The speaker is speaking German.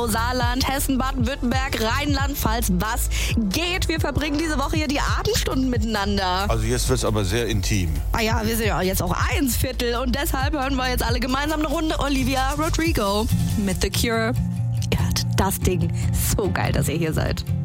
NRW, Saarland, Hessen, Baden-Württemberg, Rheinland-Pfalz. Was geht? Wir verbringen diese Woche hier die Abendstunden miteinander. Also jetzt wird's aber sehr intim. Ah ja, wir sind ja jetzt auch 1/4 und deshalb hören wir jetzt alle gemeinsam eine Runde Olivia Rodrigo mit The Cure. Ihr hört das Ding. So geil, dass ihr hier seid.